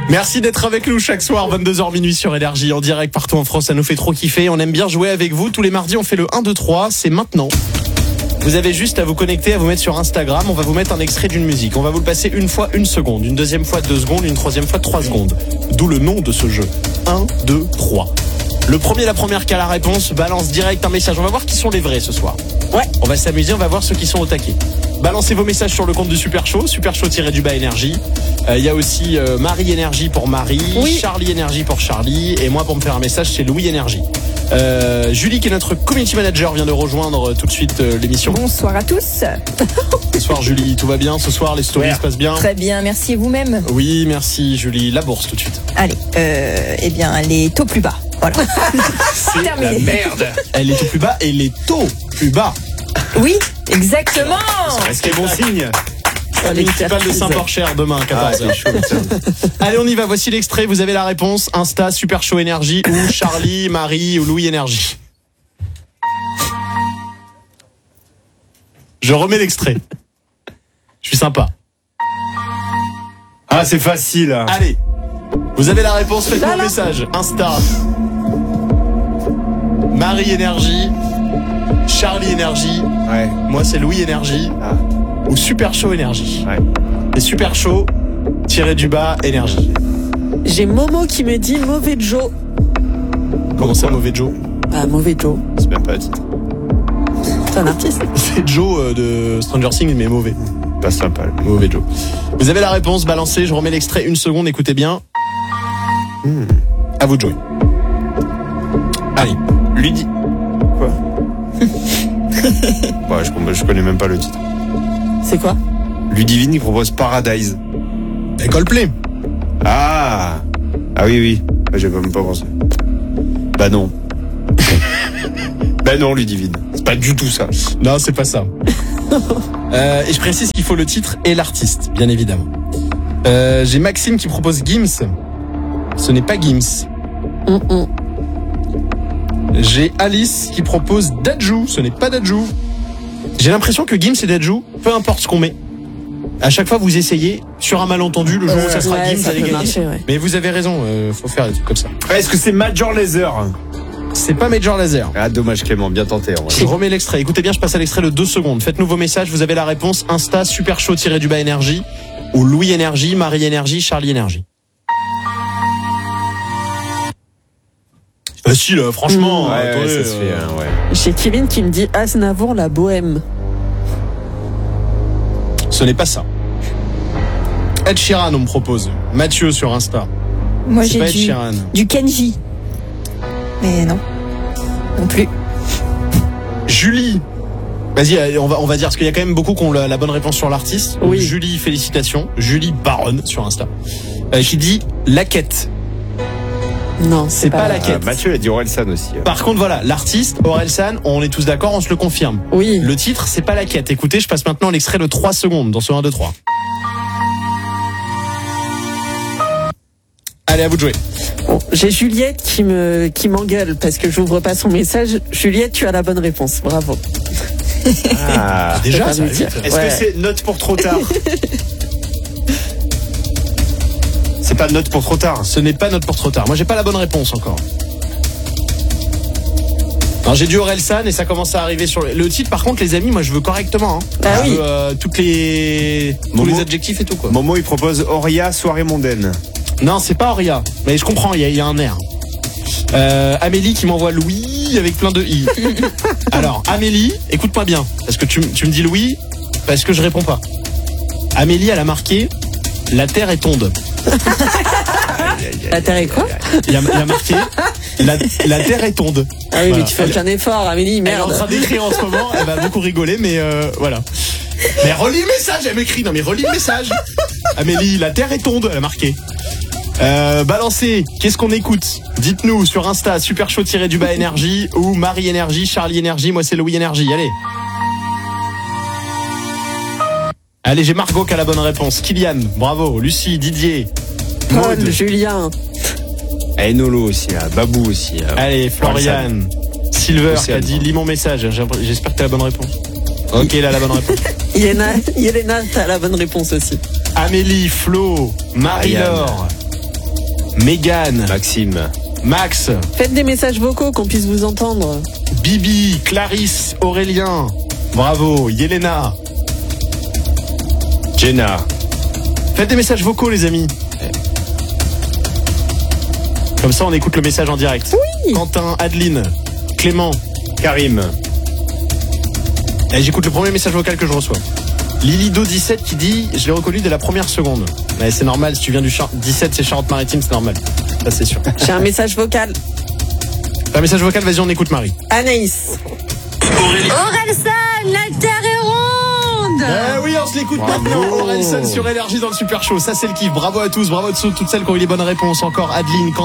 Merci d'être avec nous chaque soir, 22h minuit sur Énergie, en direct partout en France, ça nous fait trop kiffer. On aime bien jouer avec vous. Tous les mardis, on fait le 1, 2, 3, c'est maintenant. Vous avez juste à vous connecter, à vous mettre sur Instagram. On va vous mettre un extrait d'une musique. On va vous le passer une fois 1 seconde, une deuxième fois 2 secondes, une troisième fois 3 secondes. D'où le nom de ce jeu. 1, 2, 3. Le premier, la première qui a la réponse, balance direct un message. On va voir qui sont les vrais ce soir. Ouais. On va s'amuser, on va voir ceux qui sont au taquet. Balancez vos messages sur le compte du Super Show, Super-Show-du-bas Énergie. Il y a aussi Marie Énergie pour Marie, oui. Charlie Énergie pour Charlie, et moi pour me faire un message, c'est Louis Énergie. Julie, qui est notre community manager, vient de rejoindre tout de suite l'émission. Bonsoir à tous. Bonsoir Julie, tout va bien ce soir, les stories se passent bien? Très bien, merci, et vous-même? Oui, merci Julie. La bourse tout de suite. Allez, eh bien, les taux plus bas. Voilà. C'est terminé. la merde. Elle est tout plus bas et les taux plus bas. Oui, exactement. Est-ce qu'il y a bon signe? La municipale de Saint-Porcher demain, 14h. Allez, on y va. Voici l'extrait. Vous avez la réponse. Insta, Super Show Énergie ou Charlie, Marie ou Louis Énergie. Je remets l'extrait. Je suis sympa. Ah, c'est facile. Allez. Vous avez la réponse. Faites-moi un message. Insta. Marie Énergie. Charlie Énergie. Ouais. Moi, c'est Louis Énergie. Ah. Ou Super Show Énergie. Ouais. Et Super Show _, Énergie. J'ai Momo qui me dit mauvais Joe. Comment ça, mauvais Joe? Ah, mauvais Joe. C'est même pas le titre. C'est un artiste. C'est Joe de Stranger Things, mais mauvais. Pas sympa. Mauvais Joe. Vous avez la réponse, balancez. Je remets l'extrait 1 seconde, écoutez bien. À vous de jouer. Allez. Lui dit. Quoi? Ouais, je connais même pas le titre. C'est quoi? Ludivine qui propose Paradise. Et Coldplay. Ah oui. J'ai même pas pensé. Bah non. Bah non, Ludivine. C'est pas du tout ça. Non, c'est pas ça. Et je précise qu'il faut le titre et l'artiste, bien évidemment. J'ai Maxime qui propose Gims. Ce n'est pas Gims. J'ai Alice qui propose Dadju. Ce n'est pas Dadju. J'ai l'impression que Gims et Dadju, peu importe ce qu'on met, à chaque fois vous essayez, sur un malentendu, le jour où ça sera Gims, ça allez peut gagner. marcher, ouais. Mais vous avez raison, faut faire des trucs comme ça. Est-ce que c'est Major Lazer? C'est pas Major Lazer. Ah, dommage Clément, bien tenté. En vrai. Je remets l'extrait. Écoutez bien, je passe à l'extrait de 2 secondes. Faites-nous vos messages, vous avez la réponse. Insta, Super Show _, Énergie. Ou Louis Énergie, Marie Énergie, Charlie Énergie. Facile, franchement. Ouais, attendez, ça se fait, ouais. J'ai Kevin qui me dit Aznavour la bohème. Ce n'est pas ça. Ed Sheeran, on me propose. Mathieu sur Insta. Moi, C'est j'ai pas Ed Sheeran. du Kenji. Mais non. Non plus. Julie. Vas-y, on va dire, parce qu'il y a quand même beaucoup qui ont la bonne réponse sur l'artiste. Oui. Julie, félicitations. Julie Baronne sur Insta. Qui dit La Quête. Non, C'est pas La Quête. Mathieu a dit Orelsan aussi. Par contre, voilà, l'artiste, Orelsan, on est tous d'accord, on se le confirme. Oui. Le titre, c'est pas La Quête. Écoutez, je passe maintenant l'extrait de 3 secondes dans ce 1, 2, 3. Allez, à vous de jouer. Bon, j'ai Juliette qui m'engueule parce que j'ouvre pas son message. Juliette, tu as la bonne réponse. Bravo. Ah. Déjà, pas ça va me dire. vite. Est-ce Ouais. que c'est note pour trop tard? C'est pas note pour trop tard. Ce n'est pas Note pour trop tard. Moi, j'ai pas la bonne réponse encore. Alors, j'ai du Orelsan et ça commence à arriver sur le titre. Par contre, les amis, moi, je veux correctement. Hein. Ah Je oui. veux, tous les adjectifs et tout, quoi. Momo, il propose Auria, soirée mondaine. Non, c'est pas Auria. Mais je comprends, il y a un air. Amélie qui m'envoie Louis avec plein de i. Alors, Amélie, écoute-moi bien. Parce que tu me dis Louis, parce que je réponds pas. Amélie, elle a marqué La Terre est onde. La terre est quoi? Il y a marqué la Terre est onde. Ah oui, Voilà. mais tu fais aucun effort, Amélie, Elle est en merde. train d'écrire en ce moment, elle va beaucoup rigoler, mais voilà. Mais relis le message, elle m'écrit. Non mais relis le message. Amélie, la Terre est onde, elle a marqué. Balancez, qu'est-ce qu'on écoute? Dites-nous sur Insta, Super Show _, Énergie ou Marie Énergie, Charlie Énergie, moi c'est Louis Énergie, allez. Allez, j'ai Margot qui a la bonne réponse. Kylian, bravo. Lucie, Didier, Paul, Maud. Julien. Et Nolo aussi, Babou aussi. Allez, Florian, Silver qui a Océane. dit lis mon message. J'espère que t'as la bonne réponse. Ok, il a la bonne réponse. Yelena, t'as la bonne réponse aussi. Amélie, Flo, Marie-Laure, Mégane, Maxime. Max, Faites des messages vocaux qu'on puisse vous entendre. Bibi, Clarisse, Aurélien. Bravo, Yelena. Jenna. Faites des messages vocaux, les amis. Comme ça, on écoute le message en direct. Oui. Quentin, Adeline, Clément. Karim. Et j'écoute le premier message vocal que je reçois. Lilido17 qui dit: je l'ai reconnu dès la première seconde. Mais c'est normal, si tu viens du 17, c'est Charente-Maritime, c'est normal. Ça, c'est sûr. J'ai un message vocal. Un message vocal, vas-y, on écoute Marie. Anaïs. Orelsan, l'alter est ronde. Eh oui, on se l'écoute maintenant. Orelsan sur Énergie dans le Super Show. Ça, c'est le kiff. Bravo à tous, bravo à toutes celles qui ont eu les bonnes réponses. Encore Adeline,